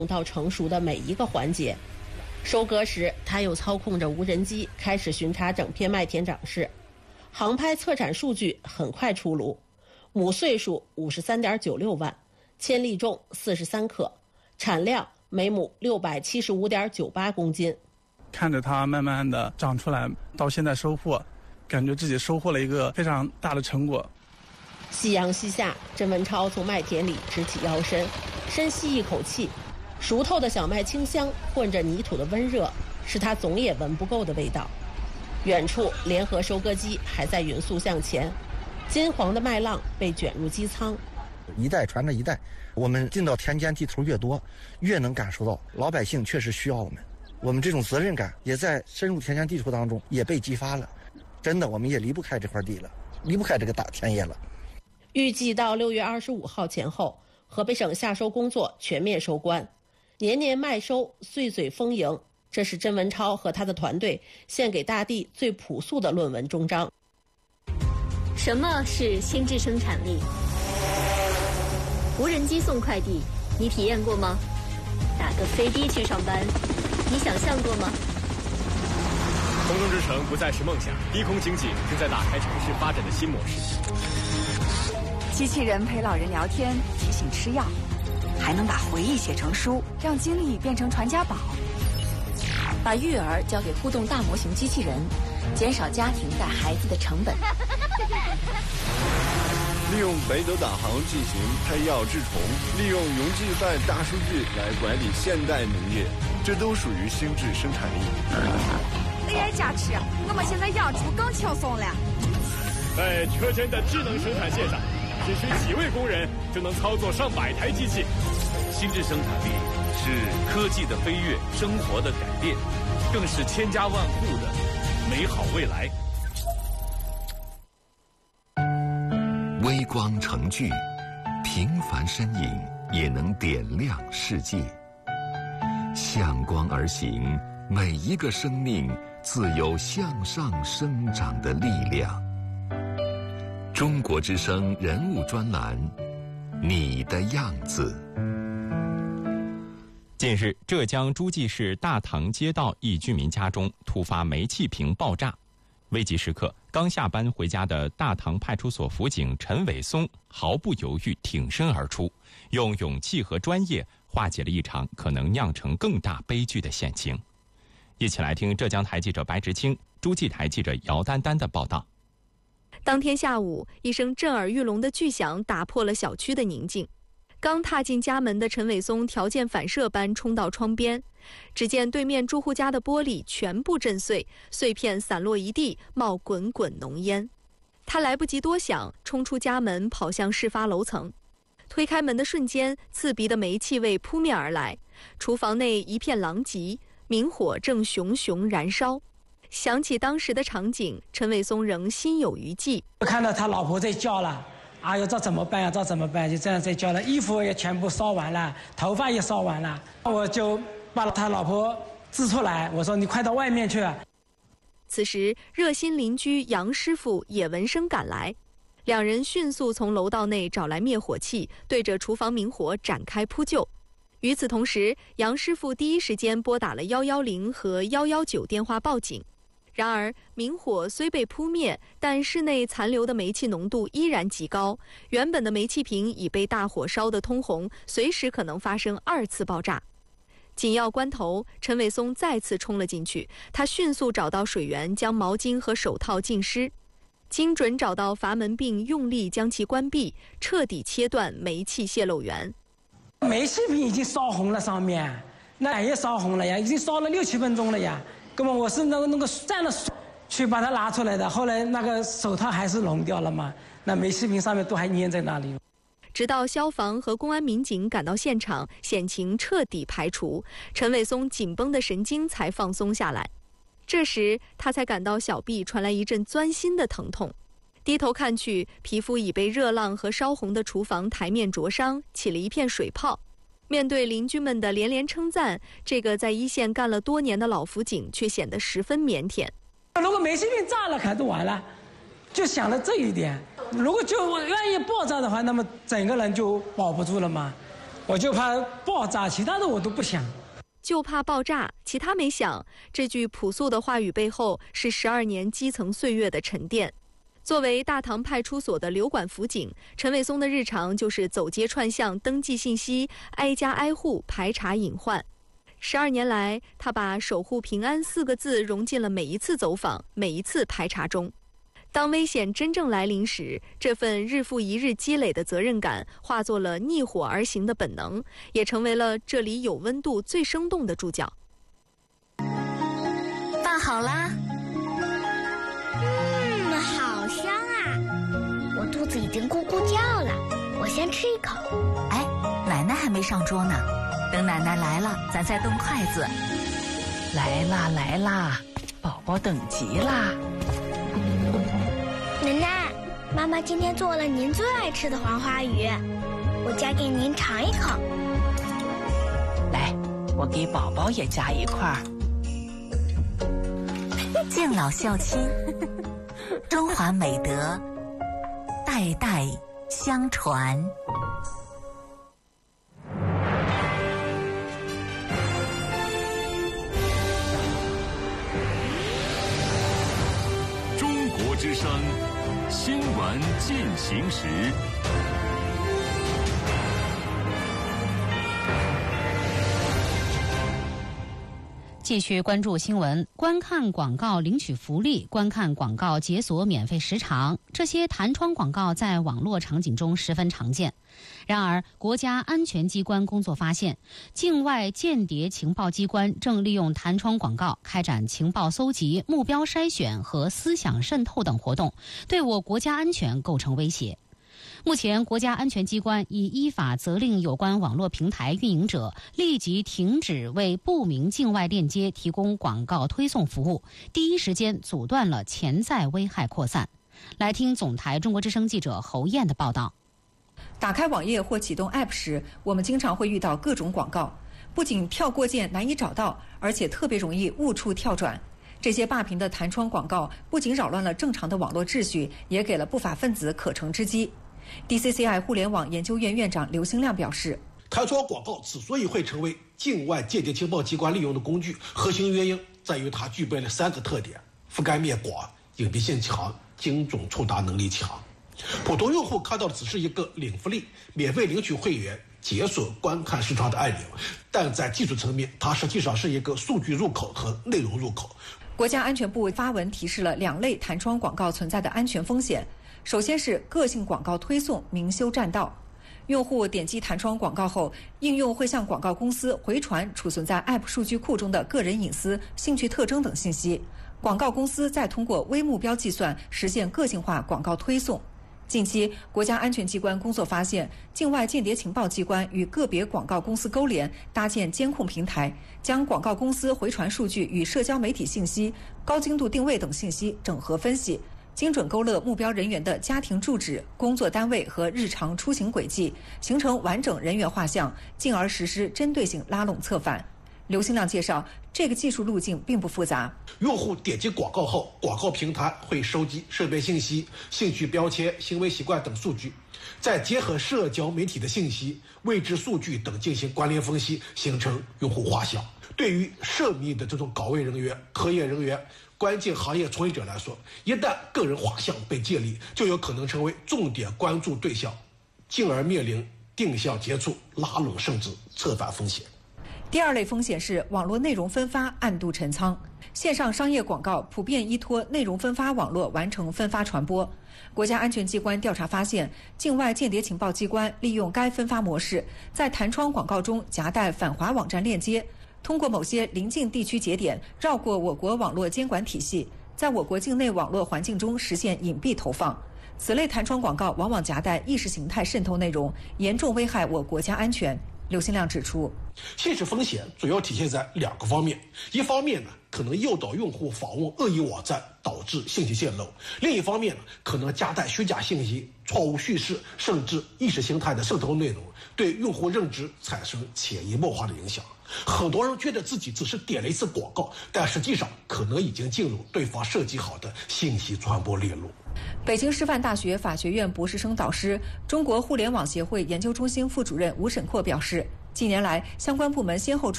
到成熟的每一个环节。收割时，他又操控着无人机开始巡查整片麦田长势。航拍测产数据很快出炉，亩岁数53.96万，千粒重43克，产量每亩675.98公斤。 看着它慢慢的长出来，到现在收获，感觉自己收获了一个非常大的成果。 夕阳西下，甄文超从麦田里直起腰身，深吸一口气，熟透的小麦清香混着泥土的温热，是他总也闻不够的味道。远处联合收割机还在匀速向前，金黄的麦浪被卷入机舱， 一代传着一代，我们进到田间地头越多，越能感受到老百姓确实需要我们，我们这种责任感也在深入田间地头当中也被激发了。真的，我们也离不开这块地了，离不开这个大田野了。 预计到6月25号前后，河北省夏收工作全面收官，年年麦收，岁岁丰盈。这是甄文超和他的团队献给大地最朴素的论文终章。 什么是心智生产力？无人机送快递，你体验过吗？打个飞的去上班，你想象过吗？ 空中之城不再是梦想，低空经济正在打开城市发展的新模式。 机器人陪老人聊天，提醒吃药，还能把回忆写成书，让经历变成传家宝。 把育儿交给互动大模型机器人，减少家庭带孩子的成本。 利用北斗导航进行配药治虫，利用云计算大数据来管理现代农业，这都属于心智生产力。 AI 加持，我们现在养猪更轻松了。 在车间的智能生产线上，只需几位工人就能操作上百台机器。 心智生产力是科技的飞跃，生活的改变，更是千家万户的美好未来。 微光成炬，平凡身影也能点亮世界。向光而行，每一个生命自有向上生长的力量。中国之声人物专栏，你的样子。 近日，浙江诸暨市大塘街道一居民家中突发煤气瓶爆炸，危急时刻，刚下班回家的大塘派出所辅警陈伟松毫不犹豫挺身而出，用勇气和专业化解了一场可能酿成更大悲剧的险情。一起来听浙江台记者白直清、诸暨台记者姚丹丹的报道。 当天下午，一声震耳欲聋的巨响打破了小区的宁静。刚踏进家门的陈伟松条件反射般冲到窗边，只见对面住户家的玻璃全部震碎，碎片散落一地，冒滚滚浓烟。他来不及多想，冲出家门跑向事发楼层。推开门的瞬间，刺鼻的煤气味扑面而来，厨房内一片狼藉，明火正熊熊燃烧。想起当时的场景，陈伟松仍心有余悸。 看到他老婆在叫了，哎呦，这怎么办呀？这怎么办？就这样在叫了，衣服也全部烧完了，头发也烧完了，我就把他老婆支出来，我说你快到外面去。 此时，热心邻居杨师傅也闻声赶来，两人迅速从楼道内找来灭火器，对着厨房明火展开扑救。与此同时，杨师傅第一时间拨打了110和119电话报警。然而，明火虽被扑灭，但室内残留的煤气浓度依然极高，原本的煤气瓶已被大火烧得通红，随时可能发生2次爆炸。紧要关头，陈伟松再次冲了进去，他迅速找到水源，将毛巾和手套浸湿，精准找到阀门并用力将其关闭，彻底切断煤气泄漏源。 煤气瓶已经烧红了，上面那也烧红了呀，已经烧了6、7分钟了呀。根本我是那个蘸了水去把它拿出来的，后来那个手套还是融掉了嘛，那煤气瓶上面都还粘在那里。 直到消防和公安民警赶到现场，险情彻底排除，陈伟松紧绷的神经才放松下来。这时他才感到小臂传来一阵钻心的疼痛，低头看去，皮肤已被热浪和烧红的厨房台面灼伤，起了一片水泡。面对邻居们的连连称赞，这个在一线干了多年的老辅警却显得十分腼腆。 如果煤气瓶炸了，可就完了，就想了这一点。如果就愿意爆炸的话，那么整个人就保不住了嘛。 我就怕爆炸，其他的我都不想。 就怕爆炸，其他没想。这句朴素的话语背后是12年基层岁月的沉淀。作为大塘派出所的留管辅警，陈伟松的日常就是走街串巷登记信息，挨家挨户排查隐患。12年来，他把守护平安4个字融进了每一次走访、每一次排查中。当危险真正来临时，这份日复一日积累的责任感化作了逆火而行的本能，也成为了这里有温度最生动的注脚。 饭好啦，好香啊！我肚子已经咕咕叫了，我先吃一口。 哎，奶奶还没上桌呢，等奶奶来了，咱再动筷子。 来啦来啦，宝宝等急啦！ 奶奶，妈妈今天做了您最爱吃的黄花鱼，我夹给您尝一口。 来，我给宝宝也夹一块。 敬老孝亲，中华美德，代代相传。 中国之声新闻进行时。 继续关注新闻，观看广告领取福利，观看广告解锁免费时长，这些弹窗广告在网络场景中十分常见。然而，国家安全机关工作发现，境外间谍情报机关正利用弹窗广告开展情报搜集、目标筛选和思想渗透等活动，对我国家安全构成威胁。目前，国家安全机关已依法责令有关网络平台运营者立即停止为不明境外链接提供广告推送服务，第一时间阻断了潜在危害扩散。来听总台中国之声记者侯燕的报道。 打开网页或启动 App 时，我们经常会遇到各种广告，不仅跳过键难以找到，而且特别容易误触跳转。这些霸屏的弹窗广告不仅扰乱了正常的网络秩序，也给了不法分子可乘之机。DCCI 互联网研究院院长刘兴亮表示， 弹窗广告之所以会成为境外间谍情报机关利用的工具，核心原因在于它具备了3个特点：覆盖面广、隐蔽性强、精准触达能力强。普通用户看到的只是一个领福利、免费领取会员、解锁观看视窗的按钮，但在技术层面，它实际上是一个数据入口和内容入口。 国家安全部发文提示了2类弹窗广告存在的安全风险。首先是个性广告推送明修栈道，用户点击弹窗广告后，应用会向广告公司回传储存在 App 数据库中的个人隐私、兴趣特征等信息，广告公司再通过微目标计算实现个性化广告推送。近期，国家安全机关工作发现，境外间谍情报机关与个别广告公司勾连，搭建监控平台，将广告公司回传数据与社交媒体信息、高精度定位等信息整合分析，精准勾勒目标人员的家庭住址、工作单位和日常出行轨迹，形成完整人员画像，进而实施针对性拉拢策反。刘兴亮介绍，这个技术路径并不复杂。 用户点击广告后，广告平台会收集设备信息、兴趣标签、行为习惯等数据，再结合社交媒体的信息、位置数据等进行关联分析，形成用户画像。对于涉密的这种岗位人员、科研人员、关键行业从业者来说，一旦个人画像被建立，就有可能成为重点关注对象，进而面临定向接触、拉拢甚至策反风险。 第2类风险是网络内容分发暗度陈仓，线上商业广告普遍依托内容分发网络完成分发传播。国家安全机关调查发现，境外间谍情报机关利用该分发模式，在弹窗广告中夹带反华网站链接，通过某些邻近地区节点绕过我国网络监管体系，在我国境内网络环境中实现隐蔽投放。此类弹窗广告往往夹带意识形态渗透内容，严重危害我国家安全。刘兴亮指出， 信息风险主要体现在2个方面，一方面呢，可能诱导用户访问恶意网站，导致信息泄露；另一方面呢，可能夹带虚假信息、错误叙事，甚至意识形态的渗透内容，对用户认知产生潜移默化的影响。很多人觉得自己只是点了一次广告，但实际上可能已经进入对方设计好的信息传播链路。 北京师范大学法学院博士生导师、中国互联网协会研究中心副主任吴沈阔表示，近年来相关部门先后